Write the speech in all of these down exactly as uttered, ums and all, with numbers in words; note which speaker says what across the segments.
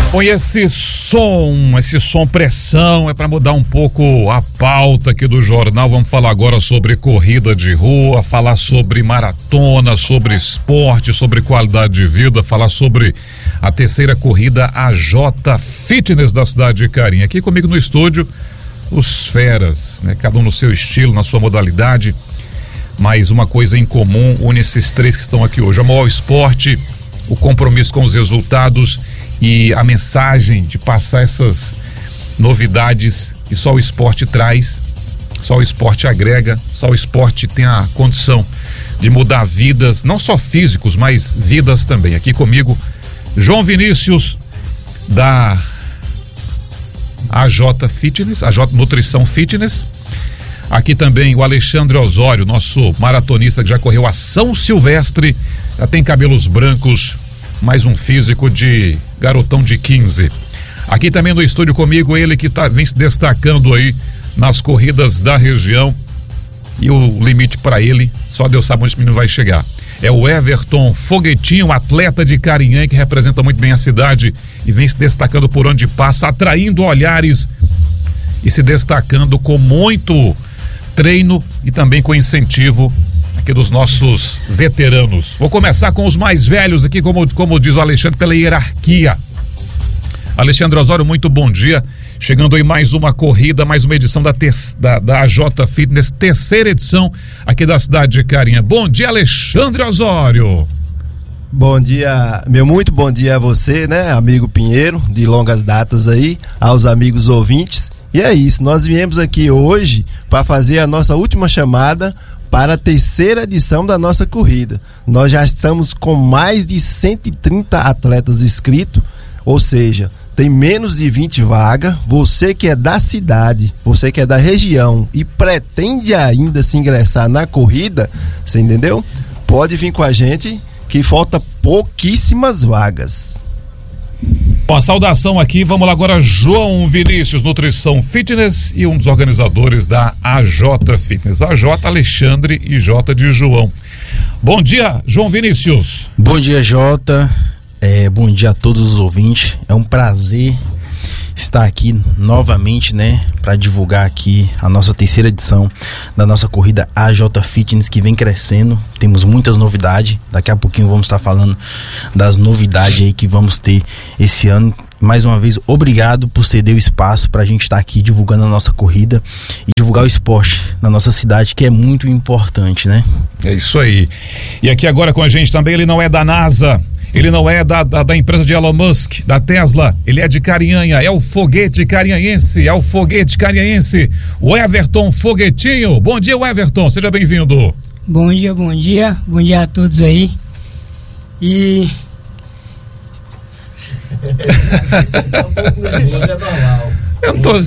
Speaker 1: Bom, e esse som, esse som pressão é para mudar um pouco a pauta aqui do jornal. Vamos falar agora sobre corrida de rua, falar sobre maratona, sobre esporte, sobre qualidade de vida, falar sobre a terceira corrida A J Fitness da cidade de Carinha. Aqui comigo no estúdio, os feras, né? Cada um no seu estilo, na sua modalidade, mas uma coisa em comum une esses três que estão aqui hoje: amor ao esporte, o compromisso com os resultados e a mensagem de passar essas novidades que só o esporte traz, só o esporte agrega, só o esporte tem a condição de mudar vidas, não só físicos, mas vidas também. Aqui comigo, João Vinícius, da A J Fitness, A J Nutrição Fitness. Aqui também o Alexandre Osório, nosso maratonista que já correu a São Silvestre, já tem cabelos brancos, mais um físico de garotão de quinze. Aqui também no estúdio comigo, ele que tá, vem se destacando aí nas corridas da região, e o limite para ele, só Deus sabe onde esse menino vai chegar. É o Everton Foguetinho, atleta de Carinhã, que representa muito bem a cidade e vem se destacando por onde passa, atraindo olhares e se destacando com muito treino e também com incentivo aqui dos nossos veteranos. Vou começar com os mais velhos aqui, como, como diz o Alexandre, pela hierarquia. Alexandre Osório, muito bom dia. Chegando aí mais uma corrida, mais uma edição da, ter, da, da A J Fitness, terceira edição aqui da cidade de Carinha. Bom dia, Alexandre Osório.
Speaker 2: Bom dia, meu muito bom dia a você, né, amigo Pinheiro, de longas datas aí, aos amigos ouvintes. E é isso, nós viemos aqui hoje para fazer a nossa última chamada para a terceira edição da nossa corrida. Nós já estamos com mais de cento e trinta atletas inscritos, ou seja, tem menos de vinte vagas. Você que é da cidade, você que é da região e pretende ainda se ingressar na corrida, você entendeu? Pode vir com a gente que falta pouquíssimas vagas.
Speaker 1: Bom, a saudação aqui, vamos lá agora, João Vinícius, Nutrição Fitness e um dos organizadores da A J Fitness. A J, Alexandre e J de João. Bom dia, João Vinícius.
Speaker 3: Bom dia, J. É, bom dia a todos os ouvintes. É um prazer estar aqui novamente, né, para divulgar aqui a nossa terceira edição da nossa corrida A J Fitness, que vem crescendo. Temos muitas novidades. Daqui a pouquinho vamos estar falando das novidades aí que vamos ter esse ano. Mais uma vez, obrigado por ceder o espaço para a gente estar aqui divulgando a nossa corrida e divulgar o esporte na nossa cidade, que é muito importante, né?
Speaker 1: É isso aí. E aqui agora com a gente também, ele não é da NASA, ele não é da, da, da empresa de Elon Musk, da Tesla, ele é de Carinhanha, é o foguete carinhanhense, é o foguete carinhanhense, o Everton Foguetinho. Bom dia, Everton, seja bem-vindo.
Speaker 4: Bom dia, bom dia, bom dia a todos aí. E...
Speaker 1: Eu tô...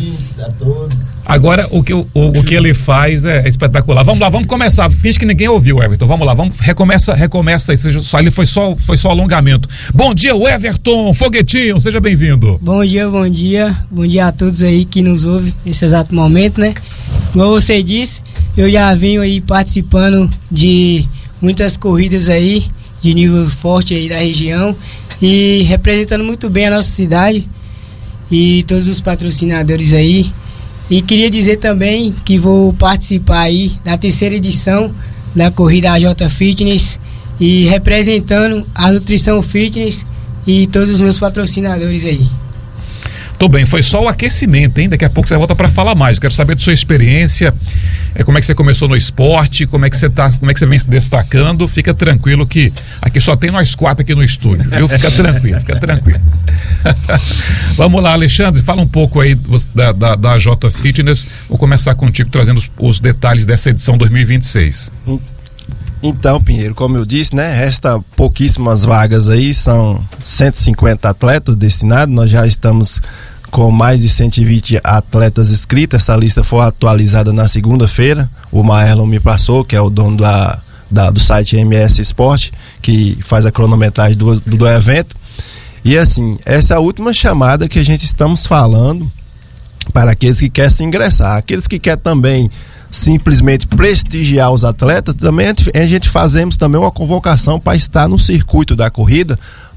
Speaker 1: Agora o que, o, o que ele faz é espetacular. Vamos lá, vamos começar. Finge que ninguém ouviu, Everton. Vamos lá, vamos recomeça, recomeça. Só ele foi só, foi só alongamento. Bom dia, o Everton Foguetinho, seja bem-vindo.
Speaker 4: Bom dia, bom dia, bom dia a todos aí que nos ouvem nesse exato momento, né? Como você disse, eu já venho aí participando de muitas corridas aí de nível forte aí da região e representando muito bem a nossa cidade e todos os patrocinadores aí. E queria dizer também que vou participar aí da terceira edição da corrida A J Fitness e representando a Nutrição Fitness e todos os meus patrocinadores aí.
Speaker 1: Tô bem, foi só o aquecimento, hein? Daqui a pouco você volta para falar mais. Quero saber de sua experiência, é, como é que você começou no esporte, como é que você tá, como é que você vem se destacando. Fica tranquilo que aqui só tem nós quatro aqui no estúdio, viu? Fica tranquilo, fica tranquilo. Vamos lá, Alexandre, fala um pouco aí da, da, da A J Fitness. Vou começar contigo trazendo os, os detalhes dessa edição dois mil e vinte e seis.
Speaker 2: Então, Pinheiro, como eu disse, né, resta pouquíssimas vagas aí, são cento e cinquenta atletas destinados. Nós já estamos com mais de cento e vinte atletas inscritos. Essa lista foi atualizada na segunda-feira. O Maerlon me passou, que é o dono da, da, do site M S Esporte, que faz a cronometragem do, do, do evento. E assim, essa é a última chamada que a gente estamos falando para aqueles que querem se ingressar. Aqueles que querem também simplesmente prestigiar os atletas, também a gente fazemos também uma convocação para estar no circuito da corrida,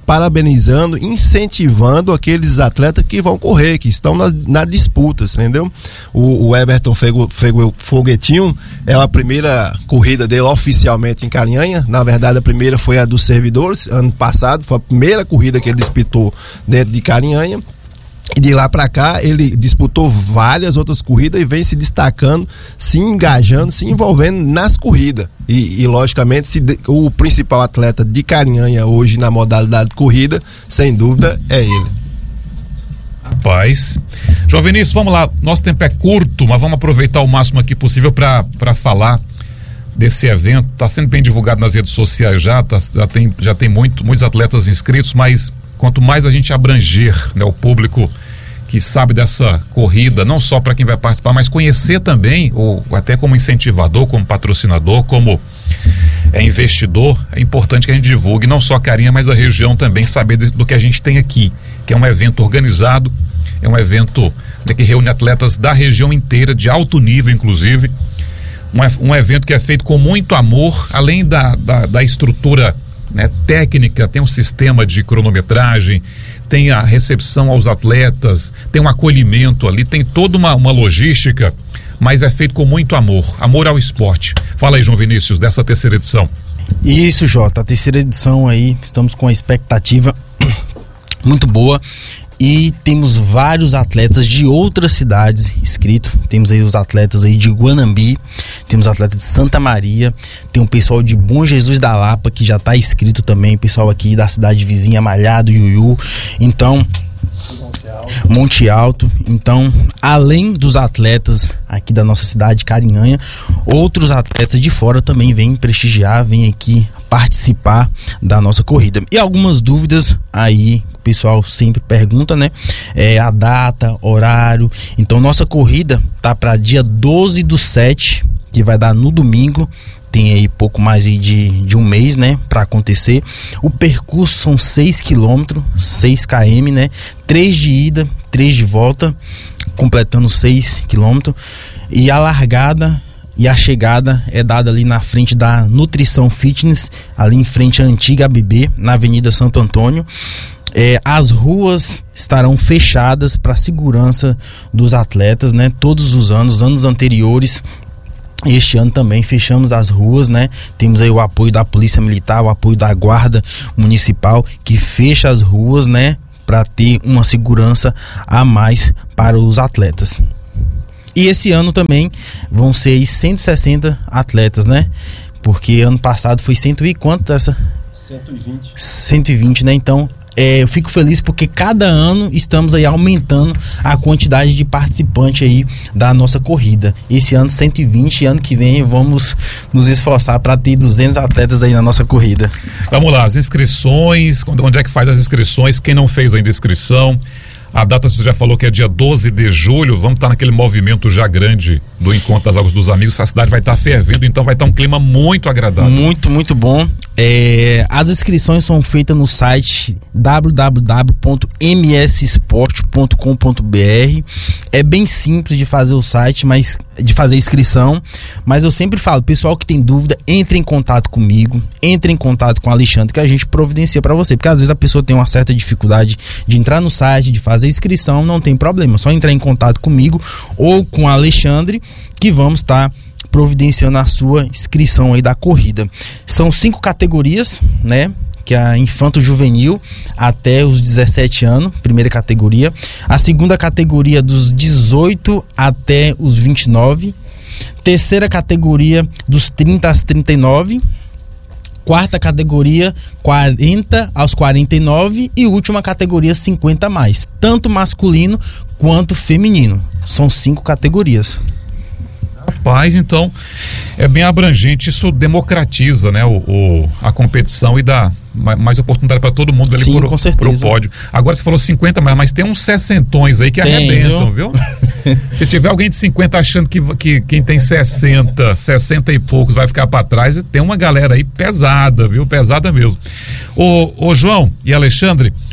Speaker 2: parabenizando, incentivando aqueles atletas que vão correr, que estão na, na disputa, entendeu? O, o Everton Fego, Fego, Foguetinho é a primeira corrida dele oficialmente em Carinhanha. Na verdade, a primeira foi a dos servidores, ano passado, foi a primeira corrida que ele disputou dentro de Carinhanha. E de lá para cá ele disputou várias outras corridas e vem se destacando, se engajando, se envolvendo nas corridas. E, e logicamente, se de, o principal atleta de Carinhanha hoje na modalidade de corrida, sem dúvida, é ele.
Speaker 1: Rapaz, João Vinícius, vamos lá, nosso tempo é curto, mas vamos aproveitar o máximo aqui possível para falar desse evento. Está sendo bem divulgado nas redes sociais já, tá, já tem, já tem muito, muitos atletas inscritos, mas quanto mais a gente abranger, né, o público que sabe dessa corrida, não só para quem vai participar, mas conhecer também, ou até como incentivador, como patrocinador, como é, investidor, é importante que a gente divulgue não só a Carinha, mas a região também, saber de, do que a gente tem aqui, que é um evento organizado, é um evento, né, que reúne atletas da região inteira, de alto nível inclusive, um, um evento que é feito com muito amor, além da, da, da estrutura, né, técnica, tem um sistema de cronometragem, tem a recepção aos atletas, tem um acolhimento ali, tem toda uma, uma logística, mas é feito com muito amor, amor ao esporte. Fala aí, João Vinícius, dessa terceira edição.
Speaker 3: Isso, Jota, a terceira edição aí, estamos com a expectativa muito boa. E temos vários atletas de outras cidades inscritos. Temos aí os atletas aí de Guanambi, temos atletas de Santa Maria, tem um pessoal de Bom Jesus da Lapa que já está inscrito também, pessoal aqui da cidade vizinha, Malhado, Iuiú. Então, Monte Alto. Então, além dos atletas aqui da nossa cidade, Carinhanha, outros atletas de fora também vêm prestigiar, vêm aqui participar da nossa corrida. E algumas dúvidas aí, o pessoal sempre pergunta, né? É a data, horário. Então, nossa corrida tá para dia doze do sete, que vai dar no domingo. Tem aí pouco mais de, de um mês, né, para acontecer. O percurso são seis quilômetros, seis quilômetros, né? três de ida, três de volta, completando seis quilômetros. E a largada e a chegada é dada ali na frente da Nutrição Fitness, ali em frente à antiga A B B, na Avenida Santo Antônio. É, as ruas estarão fechadas para segurança dos atletas, né? Todos os anos, anos anteriores, este ano também fechamos as ruas, né? Temos aí o apoio da Polícia Militar, o apoio da Guarda Municipal, que fecha as ruas, né? Para ter uma segurança a mais para os atletas. E esse ano também vão ser aí cento e sessenta atletas, né? Porque ano passado foi cento e quanto essa?
Speaker 2: cento e vinte.
Speaker 3: cento e vinte, né? Então, é, eu fico feliz porque cada ano estamos aí aumentando a quantidade de participantes aí da nossa corrida. Esse ano cento e vinte, e ano que vem vamos nos esforçar para ter duzentos atletas aí na nossa corrida.
Speaker 1: Vamos lá, as inscrições, onde é que faz as inscrições? Quem não fez ainda inscrição? A data você já falou que é dia doze de julho, vamos estar naquele movimento já grande do Encontro das Águas dos Amigos, a cidade vai estar fervendo, então vai estar um clima muito agradável.
Speaker 3: Muito, muito bom. É, as inscrições são feitas no site w w w ponto m s sport ponto com ponto b r. É bem simples de fazer o site, mas de fazer a inscrição, mas eu sempre falo, pessoal que tem dúvida, entre em contato comigo, entre em contato com o Alexandre, que a gente providencia para você, porque às vezes a pessoa tem uma certa dificuldade de entrar no site, de fazer a inscrição, não tem problema, é só entrar em contato comigo ou com o Alexandre, que vamos estar tá providenciando a sua inscrição aí da corrida. São cinco categorias, né? Que é a infanto juvenil até os dezessete anos, primeira categoria. A segunda categoria dos dezoito até os vinte e nove. Terceira categoria dos trinta às trinta e nove. Quarta categoria quarenta aos quarenta e nove e última categoria cinquenta a mais, tanto masculino quanto feminino. São cinco categorias.
Speaker 1: Rapaz, então é bem abrangente, isso democratiza, né, o, o, a competição e dá mais oportunidade para todo mundo ali.
Speaker 3: Sim,
Speaker 1: pro,
Speaker 3: com certeza.
Speaker 1: Pro pódio. Agora você falou cinquenta, mas, mas tem uns sessentões aí que tem, arrebentam, viu? viu? Se tiver alguém de cinquenta achando que, que quem tem sessenta, sessenta e poucos vai ficar para trás, tem uma galera aí pesada, viu? Pesada mesmo. Ô, ô João e Alexandre,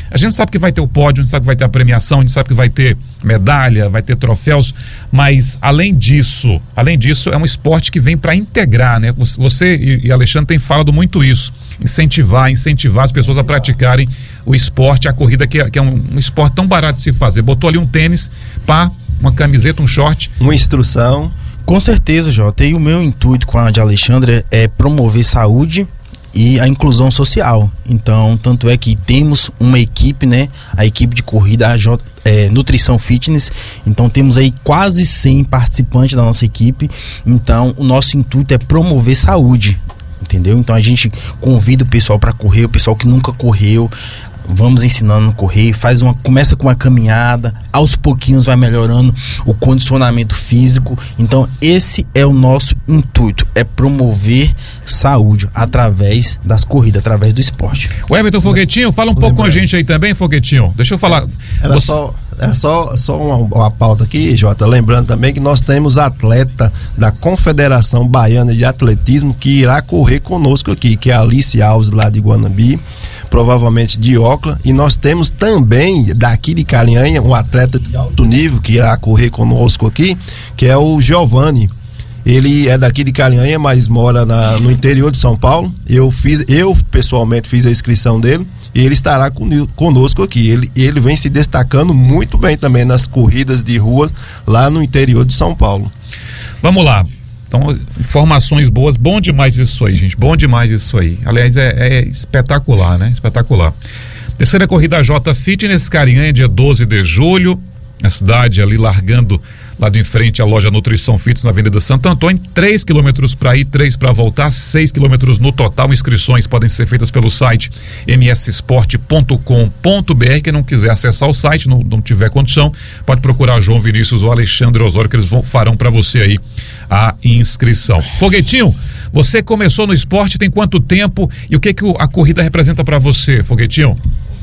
Speaker 1: A gente sabe que vai ter o pódio, a gente sabe que vai ter a premiação, a gente sabe que vai ter medalha, vai ter troféus, mas além disso, além disso, é um esporte que vem para integrar, né? Você e Alexandre têm falado muito isso, incentivar, incentivar as pessoas a praticarem o esporte, a corrida, que é, que é um, um esporte tão barato de se fazer. Botou ali um tênis, pá, uma camiseta, um short.
Speaker 2: Uma instrução.
Speaker 3: Com certeza, Jota. E o meu intuito com a de Alexandre é promover saúde e a inclusão social. Então, tanto é que temos uma equipe, né? A equipe de corrida, a J, é, Nutrição Fitness. Então, temos aí quase cem participantes da nossa equipe. Então, o nosso intuito é promover saúde, entendeu? Então, a gente convida o pessoal para correr, o pessoal que nunca correu. Vamos ensinando a correr, faz uma, começa com uma caminhada, aos pouquinhos vai melhorando o condicionamento físico. Então esse é o nosso intuito, é promover saúde através das corridas, através do esporte.
Speaker 1: O Everton Foguetinho, fala um pouco com a gente aí também, Foguetinho. Deixa eu falar.
Speaker 2: Era Você... só, era só, só uma, uma pauta aqui, Jota, lembrando também que nós temos atleta da Confederação Baiana de Atletismo que irá correr conosco aqui, que é a Alice Alves, lá de Guanabi, provavelmente de Ocla, e nós temos também daqui de Carinhanha um atleta de alto nível que irá correr conosco aqui, que é o Giovanni. Ele é daqui de Carinhanha, mas mora na, no interior de São Paulo. Eu fiz, eu pessoalmente fiz a inscrição dele e ele estará conosco aqui. Ele, ele vem se destacando muito bem também nas corridas de rua lá no interior de São Paulo.
Speaker 1: Vamos lá. Então, informações boas, bom demais isso aí, gente, bom demais isso aí. Aliás, é, é espetacular, né? Espetacular. Terceira corrida J Fitness, Carinhanha, dia doze de julho, na cidade ali largando lá de frente à loja Nutrição Fitness na Avenida Santo Antônio, três quilômetros para ir, três para voltar, seis quilômetros no total. Inscrições podem ser feitas pelo site m s sport ponto com ponto b r. Quem não quiser acessar o site, não, não tiver condição, pode procurar João Vinícius ou Alexandre Osório, que eles vão, farão para você aí a inscrição. Foguetinho, você começou no esporte tem quanto tempo e o que que a corrida representa para você, Foguetinho?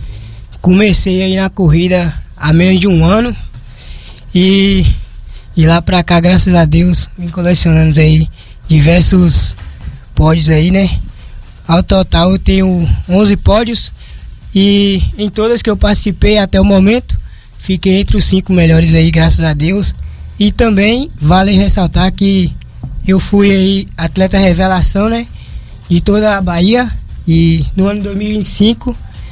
Speaker 4: Comecei aí na corrida há menos de um ano e de lá pra cá, graças a Deus, vim colecionando aí diversos pódios aí, né? Ao total eu tenho onze pódios e em todas que eu participei até o momento, fiquei entre os cinco melhores aí, graças a Deus. E também vale ressaltar que eu fui aí atleta revelação, né? De toda a Bahia e no ano dois mil e vinte e cinco.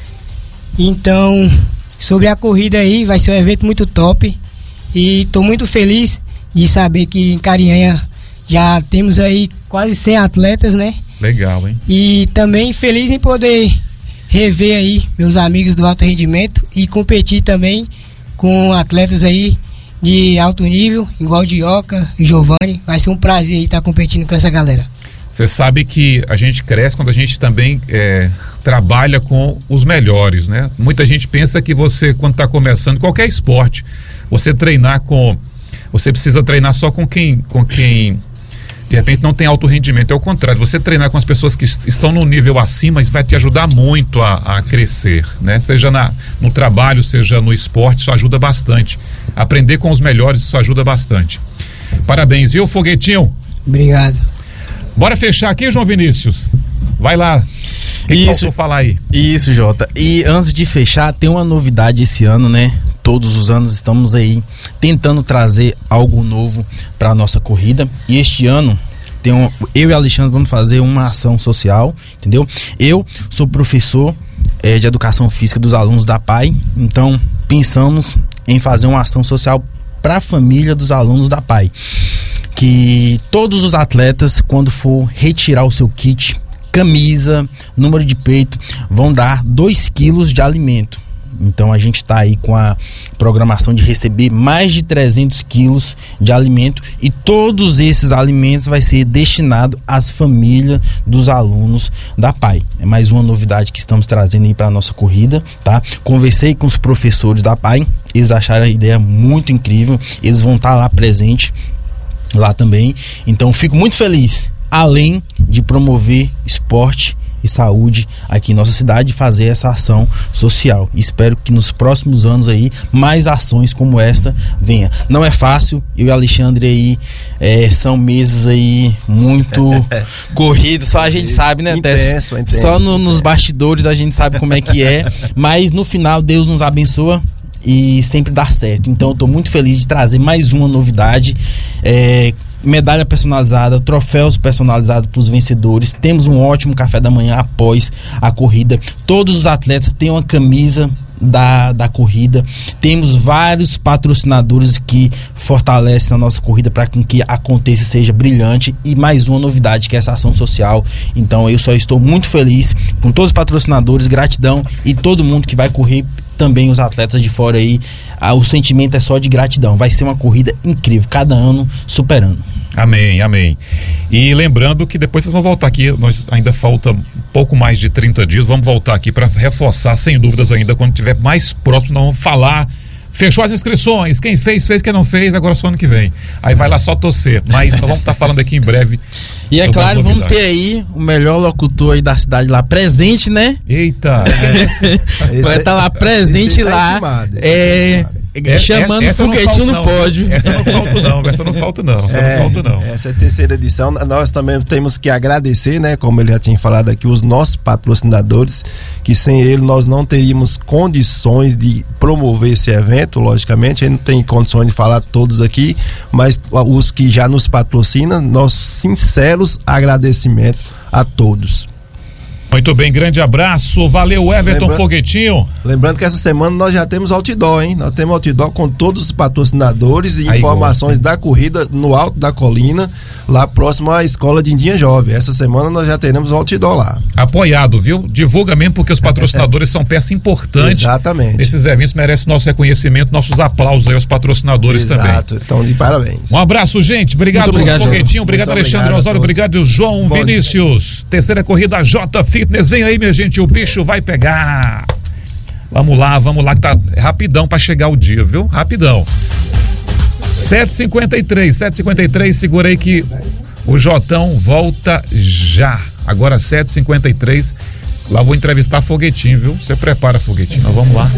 Speaker 4: Então, sobre a corrida aí, vai ser um evento muito top. E estou muito feliz de saber que em Carinhanha já temos aí quase cem atletas, né?
Speaker 1: Legal, hein?
Speaker 4: E também feliz em poder rever aí meus amigos do alto rendimento e competir também com atletas aí de alto nível, igual Dioca e Giovanni. Vai ser um prazer estar competindo com essa galera.
Speaker 1: Você sabe que a gente cresce quando a gente também é, trabalha com os melhores, né? Muita gente pensa que você, quando está começando qualquer esporte, você treinar com... Você precisa treinar só com quem, com quem de repente não tem alto rendimento. É o contrário, você treinar com as pessoas que est- estão num nível acima, isso vai te ajudar muito a, a crescer, né? Seja na, no trabalho, seja no esporte, isso ajuda bastante. Aprender com os melhores, isso ajuda bastante. Parabéns, viu, Foguetinho?
Speaker 4: Obrigado.
Speaker 1: Bora fechar aqui, João Vinícius? Vai lá. O que
Speaker 3: Isso,
Speaker 1: que falar aí?
Speaker 3: Isso, Jota. E antes de fechar, tem uma novidade esse ano, né? Todos os anos estamos aí tentando trazer algo novo para a nossa corrida. E este ano, tem um, eu e Alexandre vamos fazer uma ação social, entendeu? Eu sou professor é, de educação física dos alunos da P A I, então pensamos em fazer uma ação social para a família dos alunos da P A I. Que todos os atletas, quando for retirar o seu kit, camisa, número de peito, vão dar dois quilos de alimento. Então a gente está aí com a programação de receber mais de trezentos quilos de alimento e todos esses alimentos vai ser destinado às famílias dos alunos da P A I. É mais uma novidade que estamos trazendo aí para a nossa corrida, tá? Conversei com os professores da P A I, eles acharam a ideia muito incrível, eles vão estar lá presente lá também. Então fico muito feliz, além de promover esporte e saúde aqui em nossa cidade e fazer essa ação social. Espero que nos próximos anos aí mais ações como essa venha. Não é fácil, eu e Alexandre aí é, são meses aí muito corridos, só a gente sabe, né,
Speaker 2: intenso, intenso,
Speaker 3: só no, nos
Speaker 2: intenso.
Speaker 3: bastidores a gente sabe como é que é, mas no final Deus nos abençoa e sempre dá certo. Então eu tô muito feliz de trazer mais uma novidade, é, medalha personalizada, troféus personalizados para os vencedores. Temos um ótimo café da manhã após a corrida. Todos os atletas têm uma camisa da, da corrida. Temos vários patrocinadores que fortalecem a nossa corrida para que aconteça e seja brilhante. E mais uma novidade, que é essa ação social. Então eu só estou muito feliz com todos os patrocinadores, gratidão, e todo mundo que vai correr, também os atletas de fora aí. Ah, o sentimento é só de gratidão. Vai ser uma corrida incrível, cada ano superando.
Speaker 1: Amém, amém. E lembrando que depois vocês vão voltar aqui, nós ainda falta um pouco mais de trinta dias, vamos voltar aqui para reforçar, sem dúvidas ainda, quando estiver mais próximo, nós vamos falar. Fechou as inscrições, quem fez, fez, quem não fez, agora só ano que vem. Aí vai lá só torcer, mas nós vamos estar falando aqui em breve.
Speaker 3: E é claro, vamos ter aí o melhor locutor aí da cidade lá presente, né?
Speaker 1: Eita!
Speaker 3: É. Vai estar lá presente lá.
Speaker 2: Tá
Speaker 3: é, é, chamando o foguetinho no pódio.
Speaker 1: Essa não falta não, essa não falta não, essa
Speaker 2: É,
Speaker 1: não falta não.
Speaker 2: Essa é a terceira edição. Nós também temos que agradecer, né? Como ele já tinha falado aqui, os nossos patrocinadores, que sem ele nós não teríamos condições de promover esse evento, logicamente. A gente não tem condições de falar todos aqui, mas os que já nos patrocinam, nossos sinceros agradecimentos a todos.
Speaker 1: Muito bem, grande abraço, valeu Everton
Speaker 2: Lembra...
Speaker 1: Foguetinho.
Speaker 2: Lembrando que essa semana nós já temos outdoor, hein? Nós temos outdoor com todos os patrocinadores e
Speaker 1: Aí,
Speaker 2: informações
Speaker 1: gosta.
Speaker 2: da corrida no alto da colina, lá próximo à escola de Indinha Jovem. Essa semana nós já teremos outdoor lá.
Speaker 1: Apoiado, viu? Divulga mesmo, porque os patrocinadores são peça importante.
Speaker 2: Exatamente.
Speaker 1: Esses eventos merecem nosso reconhecimento, nossos aplausos aí aos patrocinadores também.
Speaker 2: Exato, então de parabéns.
Speaker 1: Um abraço, gente. Obrigado,
Speaker 3: Muito obrigado,
Speaker 1: Foguetinho. Obrigado,
Speaker 2: Muito
Speaker 1: Alexandre
Speaker 2: obrigado a
Speaker 1: Osório.
Speaker 2: todos.
Speaker 1: Obrigado, João
Speaker 2: Bom
Speaker 1: Vinícius. Terceira corrida J Fitness. Vem aí, minha gente. O bicho vai pegar. Vamos lá, vamos lá, que tá rapidão pra chegar o dia, viu? Rapidão. sete e cinquenta e três, sete e cinquenta e três. Segura aí que o Jotão volta já. Agora sete e cinquenta e três. Lá vou entrevistar Foguetinho, viu? Você prepara, Foguetinho. Nós vamos lá.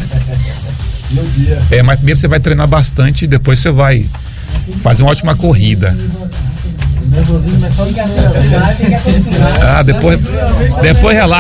Speaker 1: É, mas primeiro você vai treinar bastante e depois você vai fazer uma ótima corrida. Ah, depois, depois relaxa.